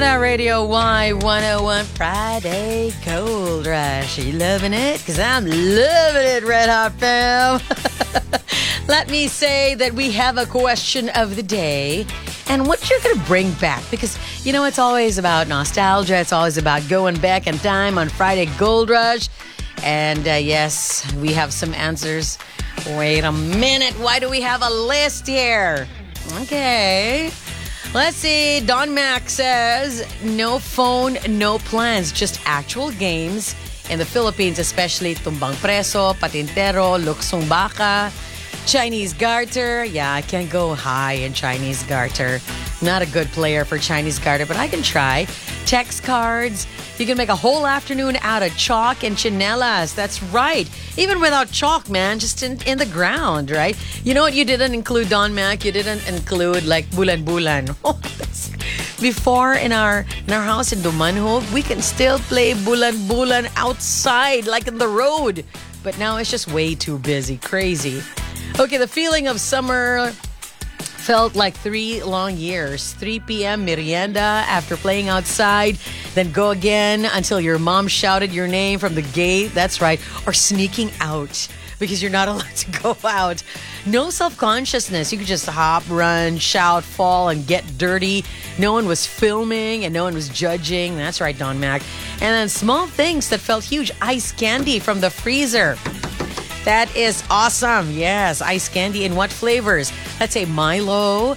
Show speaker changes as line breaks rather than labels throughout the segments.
Manila Radio Y101 Friday Gold Rush. Are you loving it? Because I'm loving it, Red Hot fam. Let me say that we have a question of the day and what you're going to bring back. Because, you know, it's always about nostalgia. It's always about going back in time on Friday Gold Rush. And yes, we have some answers. Wait a minute. Why do we have a list here? Okay. Let's see. Don Mac says, no phone, no plans, just actual games in the Philippines, especially Tumbang Preso, Patintero, Luksong Baka, Chinese Garter. Yeah, I can't go high in Chinese Garter. Not a good player for Chinese Garter, but I can try. Text cards. You can make a whole afternoon out of chalk and chinelas. That's right. Even without chalk, man, just in the ground, right? You know what you didn't include, Don Mac? You didn't include like bulan-bulan. Before in our house in Dumanhog, we can still play bulan-bulan outside, like in the road. But now it's just way too busy. Crazy. Okay, the feeling of summer felt like 3 long years. 3 p.m. merienda after playing outside, then go again until your mom shouted your name from the gate. That's right. Or sneaking out because you're not allowed to go out. No self-consciousness. You could just hop, run, shout, fall, and get dirty. No one was filming and no one was judging. That's right, Don Mac. And then small things that felt huge. Ice candy from the freezer. That is awesome. Yes, ice candy. In what flavors? Let's say Milo,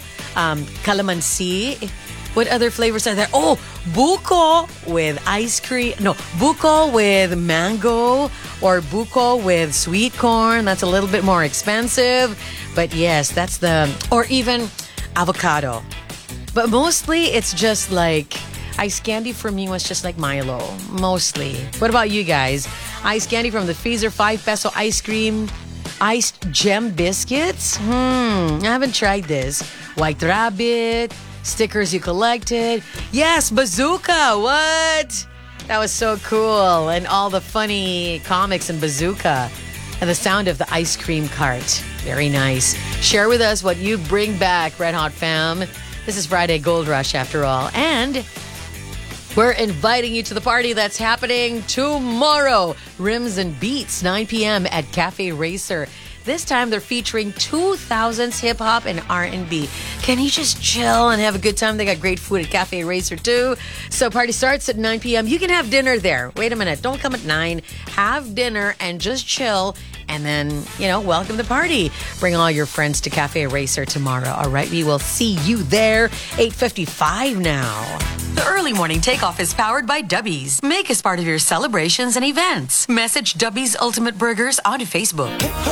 calamansi. What other flavors are there? Oh, buko with ice cream. No, buko with mango or buko with sweet corn. That's a little bit more expensive. But yes, that's or even avocado. But mostly it's just like ice candy for me was just like Milo. Mostly. What about you guys? Ice candy from the freezer, 5 peso ice cream, iced gem biscuits. I haven't tried this. White rabbit, stickers you collected. Yes, Bazooka. What? That was so cool. And all the funny comics in Bazooka. And the sound of the ice cream cart. Very nice. Share with us what you bring back, Red Hot fam. This is Friday Gold Rush after all. And we're inviting you to the party that's happening tomorrow. Rims and Beats, 9 p.m. at Cafe Racer. This time they're featuring 2000s hip-hop and R&B. Can you just chill and have a good time? They got great food at Cafe Racer too. So party starts at 9 p.m. You can have dinner there. Wait a minute. Don't come at 9. Have dinner and just chill. And then, welcome the party. Bring all your friends to Cafe Racer tomorrow. All right, we will see you there. 8:55 now. The early morning takeoff is powered by Dubby's. Make us part of your celebrations and events. Message Dubby's Ultimate Burgers on Facebook.